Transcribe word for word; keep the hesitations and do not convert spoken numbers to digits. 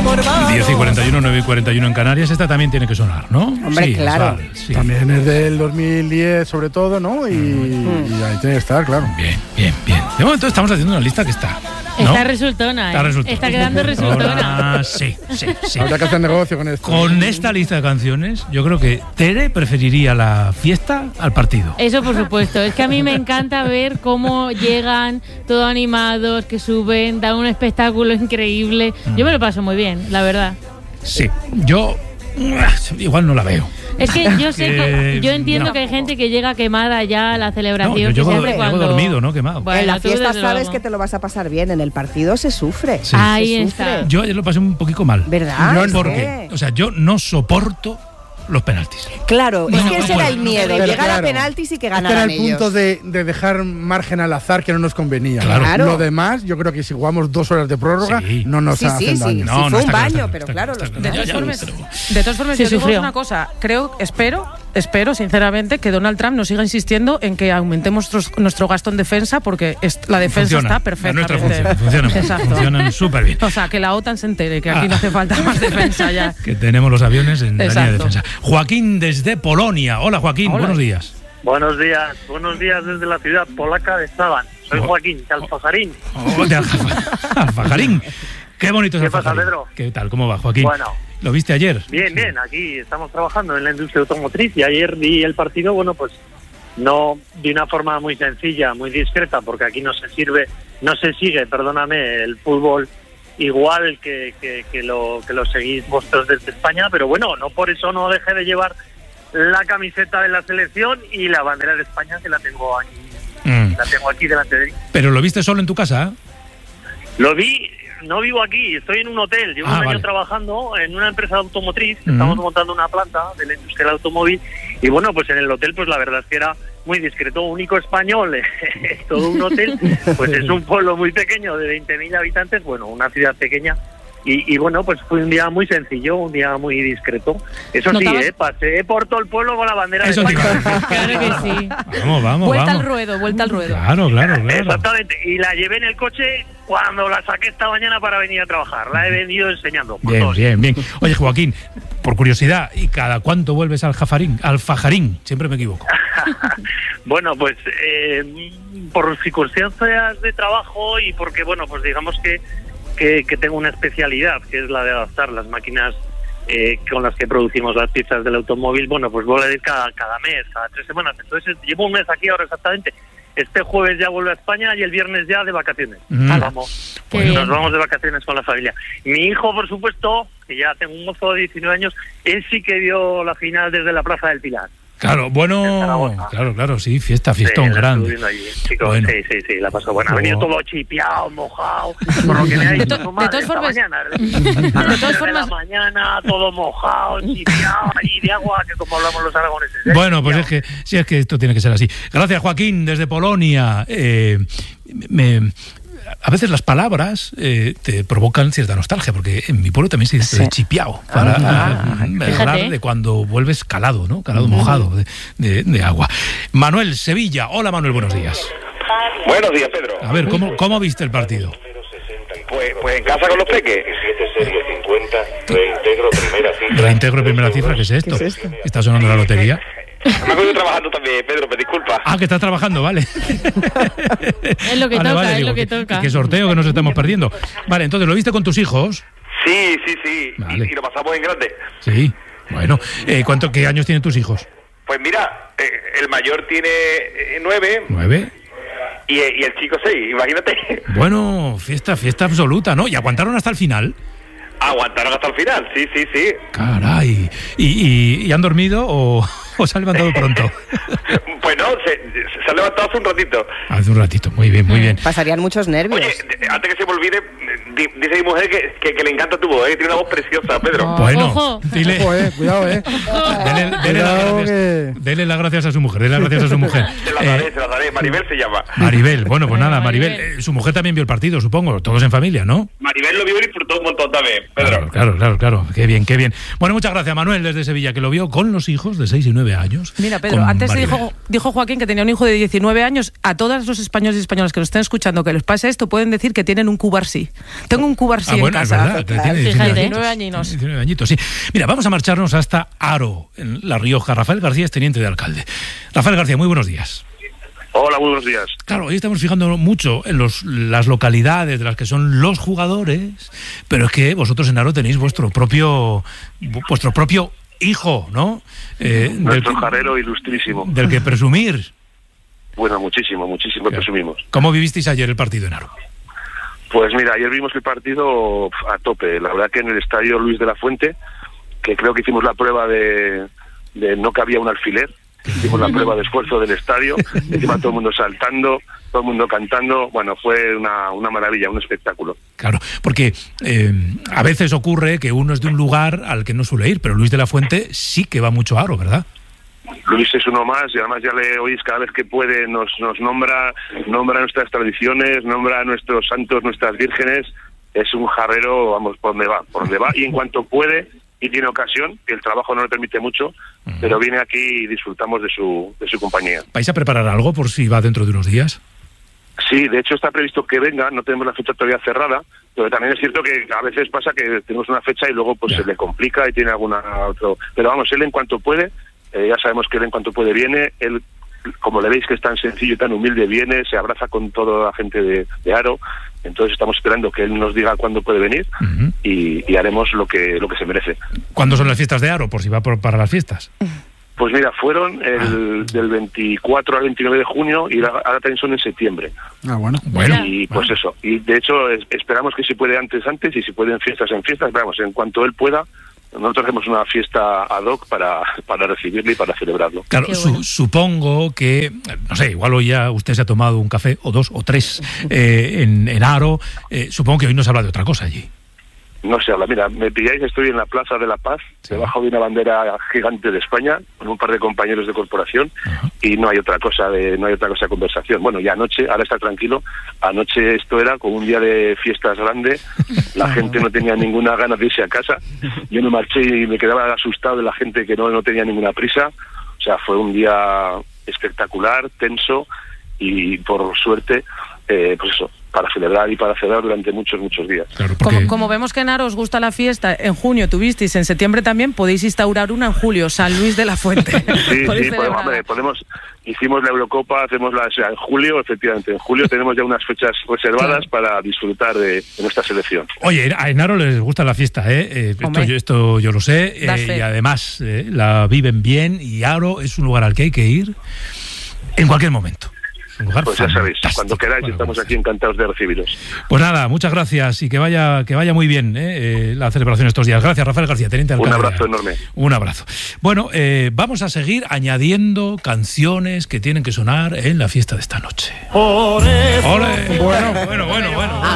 encorvado. diez y cuarenta y uno, nueve y cuarenta y uno en Canarias. Esta también tiene que sonar, ¿no? Hombre, sí, claro. Vale, sí. También es del dos mil diez, sobre todo, ¿no? Y, mm. y ahí tiene que estar, claro. Bien, bien, bien. De momento estamos haciendo una lista que está, ¿no? Está resultona, ¿eh? Está, resultona. Está quedando resultona. Ahora, sí, sí, sí. Habrá que hacer negocio con esto. Con esta lista de canciones, yo creo que Tere preferiría la fiesta al partido. Eso por supuesto. Es que a mí me encanta ver cómo llegan todos animados, que suben, dan un espectáculo increíble. Yo me lo paso muy bien, la verdad. Sí, yo igual no la veo. Es que yo sé que, yo entiendo no. que hay gente que llega quemada ya a la celebración. No, yo llego, que llego cuando... dormido, ¿no? Quemado. Bueno, en la fiesta sabes luego. que te lo vas a pasar bien, en el partido se sufre. Sí. Ahí se está. sufre. Yo ayer lo pasé un poquito mal. ¿Verdad? No, ¿Por porque, qué? o sea, yo no soporto los penaltis. Claro, No, es no, que no ese puedo, era el no miedo, puedo. llegar Claro. a penaltis y que Este era ganaran el punto ellos. de, de dejar margen al azar que no nos convenía. Claro. Claro. Lo demás, yo creo que si jugamos dos horas de prórroga, Sí. no nos Sí, hacen sí, daño. sí. No, no, fue un está claro, baño, está pero claro, claro, está los claro. De Ya, todas ya, formas, pero- de todas formas Se yo digo sufrió. una cosa. Creo, espero, espero sinceramente que Donald Trump nos siga insistiendo en que aumentemos nuestro, nuestro gasto en defensa porque es, la defensa Funciona. está La nuestra perfectamente. funciona, funciona, Exacto. funcionan súper bien. O sea, que la OTAN se entere que aquí Ah. no hace falta más defensa ya. Que tenemos los aviones en la línea de Exacto. defensa. Joaquín desde Polonia. Hola, Joaquín, Hola. buenos días. Buenos días, buenos días desde la ciudad polaca de Saban. Soy Oh. Joaquín, de Alfajarín. Oh, de Alfa- Alfajarín. Qué bonito es ¿Qué pasa, Alfajarín. Pedro? ¿Qué tal? ¿Cómo va, Joaquín? Bueno. ¿Lo viste ayer? Bien, bien, aquí estamos trabajando en la industria automotriz y ayer vi el partido, bueno, pues no de una forma muy sencilla, muy discreta, porque aquí no se sirve, no se sigue, perdóname, el fútbol igual que, que, que lo que lo seguís vosotros desde España, pero bueno, no por eso no dejé de llevar la camiseta de la selección y la bandera de España que la tengo aquí, Mm. la tengo aquí delante de mí. ¿Pero lo viste solo en tu casa? Lo vi, no vivo aquí, estoy en un hotel, llevo Ah, un año vale. trabajando en una empresa automotriz, Ujú. estamos montando una planta de la industria del automóvil y bueno, pues en el hotel pues la verdad es que era muy discreto, único español, todo un hotel, pues es un pueblo muy pequeño de veinte mil habitantes, bueno, una ciudad pequeña. Y, y bueno, pues fue un día muy sencillo, un día muy discreto. Eso sí, ¿Notabas? eh, pasé por todo el pueblo con la bandera Eso de te iba a España. decir. Claro que sí. Vamos, vamos, Vuelta vamos. al ruedo, vuelta al ruedo. Claro, claro, claro. Exactamente, y la llevé en el coche cuando la saqué esta mañana para venir a trabajar. La he venido enseñando. por Bien, todos. bien, bien. Oye, Joaquín, por curiosidad, ¿y cada cuánto vuelves al Jafarín? Al Fajarín, siempre me equivoco. Bueno, pues eh, por circunstancias de trabajo y porque, bueno, pues digamos que, que, que tengo una especialidad, que es la de adaptar las máquinas eh, con las que producimos las piezas del automóvil. Bueno, pues voy a ir cada, cada mes, cada tres semanas. Entonces llevo un mes aquí ahora exactamente. Este jueves ya vuelvo a España y el viernes ya de vacaciones. Mm. Ah, vamos. Qué Pues bien. nos vamos de vacaciones con la familia. Mi hijo, por supuesto, que ya tengo un mozo de diecinueve años, él sí que vio la final desde la Plaza del Pilar. Claro, En bueno, Zaragoza. claro, claro, sí, fiesta, fiestón Sí, la grande. estuve viendo allí, chicos. Bueno. Sí, sí, sí, la pasó buena. Ha venido Luego- todo chipeado, mojado, por lo que me ha dicho De to- su de madre todas esta formas- mañana. de todas de formas- la mañana, todo mojado, chipeado, y de agua, que como hablamos los aragoneses. ¿eh? Bueno, pues es Chipeado. que, sí, es que esto tiene que ser así. Gracias, Joaquín, desde Polonia. Eh, me, a veces las palabras eh, te provocan cierta nostalgia, porque en mi pueblo también se dice de chipiao, para Ah, eh, hablar fíjate. de cuando vuelves calado, ¿no? Calado, mojado de, de- de agua. Manuel, Sevilla. Hola, Manuel, buenos días. Buenos días, Pedro. A ver, ¿cómo, cómo viste el partido? Pues, pues en casa con los peques. Reintegro primera cifra. Reintegro primera cifra, ¿qué es esto? ¿Qué es esto? ¿Está sonando la lotería? Me acuerdo trabajando también, Pedro, me disculpa. Ah, que estás trabajando, vale. Es lo que toca, es lo que toca. Que sorteo que nos estamos perdiendo. Vale, entonces, ¿lo viste con tus hijos? Sí, sí, sí. Y- Vale. Y, lo pasamos en grande. Sí. Bueno, eh, ¿cuánto, qué años tienen tus hijos? Pues mira, eh, el mayor tiene eh, nueve ¿Nueve? y, y el chico seis, imagínate. Bueno, fiesta, fiesta absoluta, ¿no? ¿Y aguantaron hasta el final? Aguantaron hasta el final, sí, sí, sí. Caray. ¿Y, y, y han dormido o, o se han levantado pronto? Pues no, se, se ha levantado hace un ratito. Hace un ratito, muy bien, muy bien. Pasarían muchos nervios. Oye, de- antes que se me olvide, di- dice mi mujer que, que, que le encanta tu voz, ¿eh? Tiene una voz preciosa, Pedro. Bueno, Ojo. dile, Ojo, eh, cuidado, eh. dele, dele las Cuidado gracias, que- dele las gracias a su mujer, dele las gracias a su mujer. Se la Eh, daré, se la daré. Maribel se llama. Maribel, bueno, pues Bueno, nada, Maribel, Maribel. eh, su mujer también vio el partido, supongo, todos en familia, ¿no? Maribel lo vio y disfrutó un montón también, Pedro. Claro, claro, claro, claro, qué bien, qué bien. Bueno, muchas gracias, Manuel, desde Sevilla, que lo vio con los hijos de seis y nueve años. Mira, Pedro, con antes Maribel. dijo, dijo dijo Joaquín que tenía un hijo de diecinueve años. A todos los españoles y españolas que nos estén escuchando que les pase esto, pueden decir que tienen un Cubarsí. Tengo un Cubarsí Ah, bueno, en es casa. verdad, tiene diecinueve añinos. diecinueve añitos, sí. Mira, vamos a marcharnos hasta Haro, en La Rioja. Rafael García es teniente de alcalde. Rafael García, muy buenos días. Hola, muy buenos días. Claro, hoy estamos fijando mucho en los, las localidades de las que son los jugadores, pero es que vosotros en Haro tenéis vuestro propio vuestro propio hijo, ¿no? Eh, Nuestro del, jarero ilustrísimo. Del que presumir. Bueno, muchísimo, muchísimo Claro. presumimos. ¿Cómo vivisteis ayer el partido en Haro? Pues mira, ayer vimos el partido a tope. La verdad que en el estadio Luis de la Fuente, que creo que hicimos la prueba de, de no cabía un alfiler, hicimos la prueba de esfuerzo del estadio, encima todo el mundo saltando, todo el mundo cantando, bueno, fue una, una maravilla, un espectáculo. Claro, porque eh, a veces ocurre que uno es de un lugar al que no suele ir, pero Luis de la Fuente sí que va mucho a Haro, ¿verdad? Luis es uno más y además ya le oís cada vez que puede, nos, nos nombra, nombra nuestras tradiciones, nombra a nuestros santos, nuestras vírgenes, es un jarrero, vamos, por donde va, por donde va, y en cuanto puede y tiene ocasión, que el trabajo no le permite mucho, uh-huh. pero viene aquí y disfrutamos de su, de su compañía. ¿Vais a preparar algo por si va dentro de unos días? Sí, de hecho está previsto que venga, no tenemos la fecha todavía cerrada, pero también es cierto que a veces pasa que tenemos una fecha y luego pues yeah. se le complica y tiene alguna otro... Pero vamos, él en cuanto puede, eh, ya sabemos que él en cuanto puede viene, él, como le veis que es tan sencillo y tan humilde, viene, se abraza con toda la gente de, de Haro, entonces estamos esperando que él nos diga cuándo puede venir uh-huh. y, y haremos lo que lo que se merece. ¿Cuándo son las fiestas de Haro, por si va por, para las fiestas? Pues mira, fueron el, ah. del veinticuatro al veintinueve de junio y ahora también son en septiembre. Ah, bueno. bueno y pues bueno. eso. Y de hecho es, esperamos que si puede antes, antes y si puede en fiestas, en fiestas. Vamos, en cuanto él pueda, nosotros hacemos una fiesta ad hoc para, para recibirle y para celebrarlo. Claro, bueno. su, supongo que, no sé, igual hoy ya usted se ha tomado un café o dos o tres eh, en, en Haro. Eh, supongo que hoy no se habla de otra cosa allí. No se habla. Mira, me pilláis, estoy en la Plaza de la Paz, sí. debajo de una bandera gigante de España, con un par de compañeros de corporación, uh-huh. y no hay otra cosa de no hay otra cosa de conversación. Bueno, y anoche, ahora está tranquilo, anoche esto era como un día de fiestas grande, la gente no tenía ninguna gana de irse a casa, yo me marché y me quedaba asustado de la gente que no, no tenía ninguna prisa, o sea, fue un día espectacular, tenso, y por suerte, eh, pues eso, para celebrar y para celebrar durante muchos, muchos días. Claro, porque... como, como vemos que en Haro os gusta la fiesta, en junio tuvisteis, en septiembre también, podéis instaurar una en julio, San Luis de la Fuente. Sí, sí, podemos, hombre, podemos, hicimos la Eurocopa, hacemos la, o sea, en julio, efectivamente, en julio tenemos ya unas fechas reservadas claro. para disfrutar de, de nuestra selección. Oye, a en Haro les gusta la fiesta, ¿eh? eh esto, yo, esto yo lo sé, eh, y además eh, la viven bien, y Haro es un lugar al que hay que ir en cualquier momento. Pues ya sabéis, cuando queráis bueno, estamos aquí encantados de recibiros. Pues nada, muchas gracias y que vaya que vaya muy bien eh, la celebración estos días. Gracias, Rafael García, teniente alcalde. Un abrazo enorme. Un abrazo. Bueno, eh, vamos a seguir añadiendo canciones que tienen que sonar en la fiesta de esta noche. ¡Ole! Bueno, bueno, bueno, bueno.